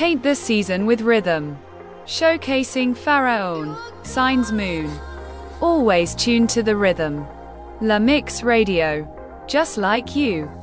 Paint the season with rhythm. Showcasing Pharaon, Signs Moon. Always tuned to the rhythm. La Mix Radio. Just like you.